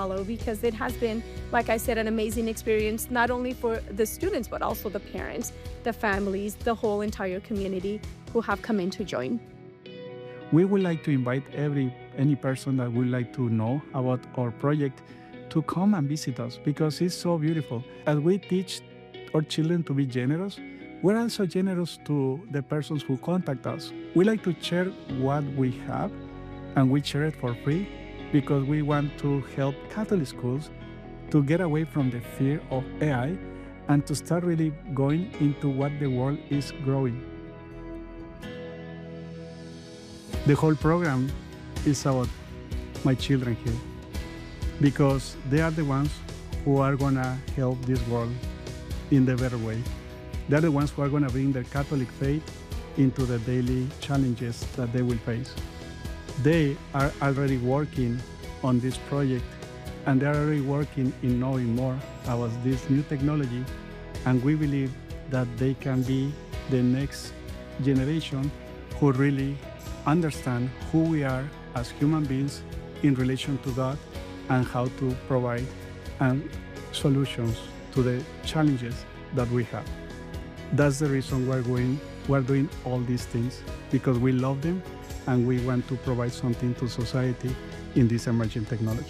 follow, because it has been, like I said, an amazing experience, not only for the students, but also the parents, the families, the whole entire community who have come in to join. We would like to invite any person that would like to know about our project to come and visit us, because it's so beautiful. As we teach our children to be generous, we're also generous to the persons who contact us. We like to share what we have, and we share it for free, because we want to help Catholic schools to get away from the fear of AI and to start really going into what the world is growing. The whole program is about my children here, because they are the ones who are gonna help this world in the better way. They're the ones who are gonna bring their Catholic faith into the daily challenges that they will face. They are already working on this project, and they're already working in knowing more about this new technology, and we believe that they can be the next generation who really understand who we are as human beings in relation to God, and how to provide solutions to the challenges that we have. That's the reason we're doing all these things, because we love them and we want to provide something to society in this emerging technology.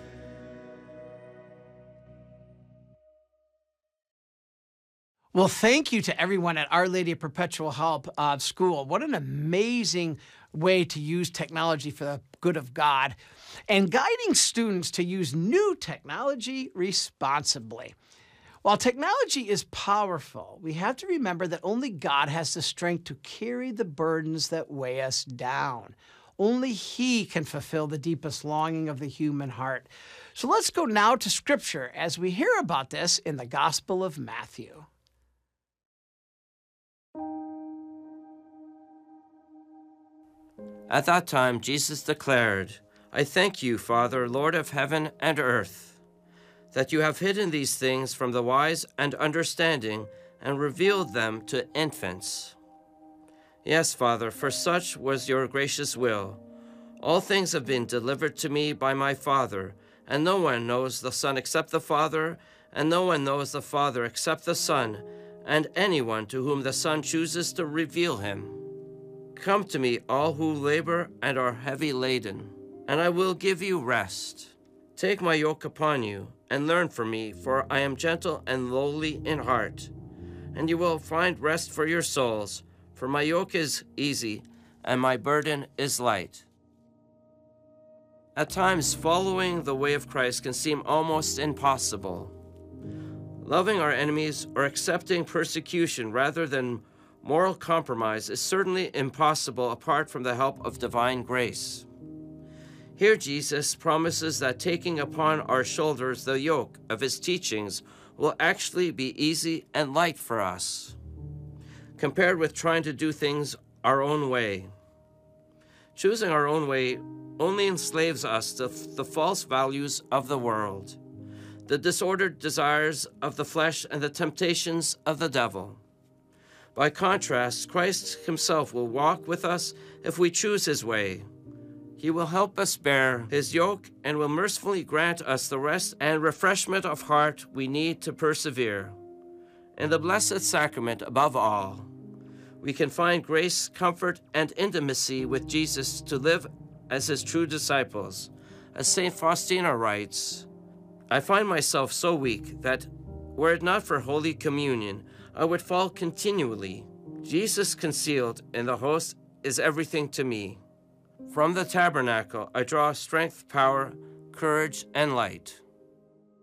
Well, thank you to everyone at Our Lady of Perpetual Help School. What an amazing way to use technology for the good of God, and guiding students to use new technology responsibly. While technology is powerful, we have to remember that only God has the strength to carry the burdens that weigh us down. Only He can fulfill the deepest longing of the human heart. So let's go now to Scripture as we hear about this in the Gospel of Matthew. At that time, Jesus declared, "I thank you, Father, Lord of heaven and earth, that you have hidden these things from the wise and understanding and revealed them to infants. Yes, Father, for such was your gracious will. All things have been delivered to me by my Father, and no one knows the Son except the Father, and no one knows the Father except the Son, and anyone to whom the Son chooses to reveal him. Come to me, all who labor and are heavy laden, and I will give you rest. Take my yoke upon you, and learn from me, for I am gentle and lowly in heart, and you will find rest for your souls, for my yoke is easy, and my burden is light." At times, following the way of Christ can seem almost impossible. Loving our enemies or accepting persecution rather than moral compromise is certainly impossible apart from the help of divine grace. Here Jesus promises that taking upon our shoulders the yoke of his teachings will actually be easy and light for us, compared with trying to do things our own way. Choosing our own way only enslaves us to the false values of the world, the disordered desires of the flesh, and the temptations of the devil. By contrast, Christ himself will walk with us if we choose his way. He will help us bear his yoke and will mercifully grant us the rest and refreshment of heart we need to persevere. In the Blessed Sacrament, above all, we can find grace, comfort, and intimacy with Jesus to live as his true disciples. As St. Faustina writes, "I find myself so weak that, were it not for Holy Communion, I would fall continually. Jesus concealed in the host is everything to me. From the tabernacle I draw strength, power, courage, and light."